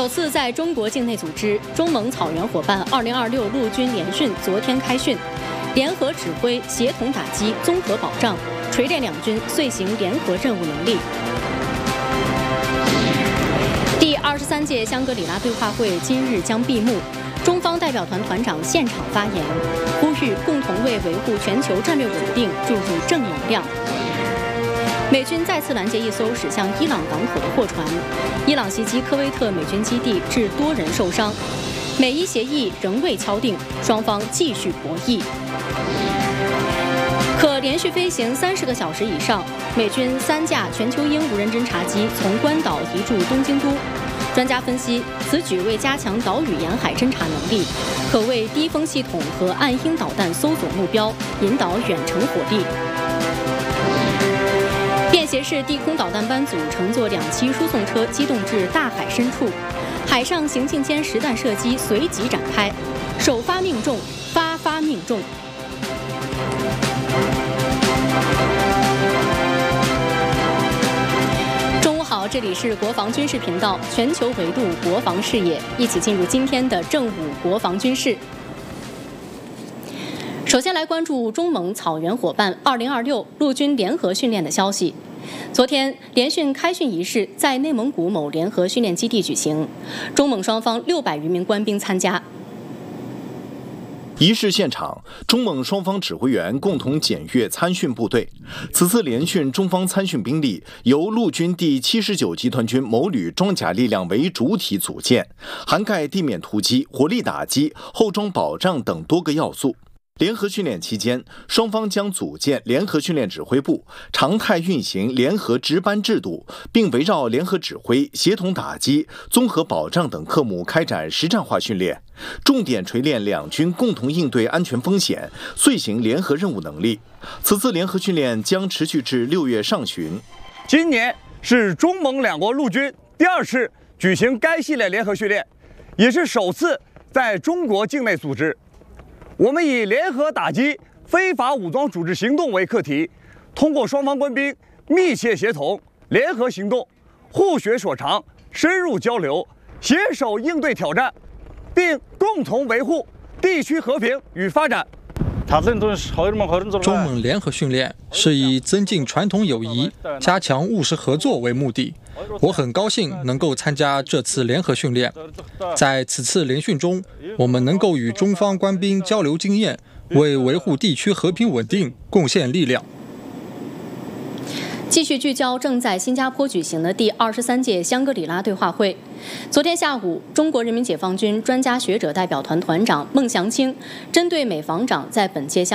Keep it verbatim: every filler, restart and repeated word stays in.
首次在中国境内组织，中蒙草原伙伴二零二六陆军联训昨天开训，联合指挥、协同打击、综合保障，锤炼两军遂行联合任务能力。第二十三届香格里拉对话会今日将闭幕，中方代表团团长现场发言，呼吁共同为维护全球战略稳定注入正能量。美军再次拦截一艘驶向伊朗港口的货船，伊朗袭击科威特美军基地，致多人受伤。美伊协议仍未敲定，双方继续博弈。可连续飞行三十个小时以上，美军三架全球鹰无人侦察机从关岛移驻东京都。专家分析，此举为加强岛屿沿海侦察能力，可为低风系统和暗鹰导弹搜索目标，引导远程火力。便携式地空导弹班组乘坐两栖输送车机动至大海深处，海上行进间实弹射击随即展开，首发命中，发发命中。中午好，这里是国防军事频道，全球维度国防视野，一起进入今天的正午国防军事。首先来关注中蒙草原伙伴二零二六陆军联合训练的消息。昨天，联训开训仪式在内蒙古某联合训练基地举行，中蒙双方六百余名官兵参加。 仪式现场，中蒙双方指挥员共同检阅参训部队。此次联训，中方参训兵力由陆军第七十九集团军某旅装甲力量为主体组建，涵盖地面突击、火力打击、后装保障等多个要素。联合训练期间，双方将组建联合训练指挥部，常态运行联合值班制度，并围绕联合指挥、协同打击、综合保障等科目开展实战化训练，重点锤炼两军共同应对安全风险、遂行联合任务能力。此次联合训练将持续至六月上旬。 今年是中蒙两国陆军第二次举行该系列联合训练，也是首次在中国境内组织。我们以联合打击非法武装组织行动为课题，通过双方官兵密切协同、联合行动、互学所长、深入交流，携手应对挑战，并共同维护地区和平与发展。 中蒙联合训练是以增进传统友谊、加强务实合作为目的。我很高兴能够参加这次联合训练。在此次联训中，我们能够与中方官兵交流经验，为维护地区和平稳定贡献力量。 继续聚焦正在新加坡举行的第二十三届香格里拉对话会。昨天下午，中国人民解放军专家学者代表团团长孟祥青针对美防长在本届香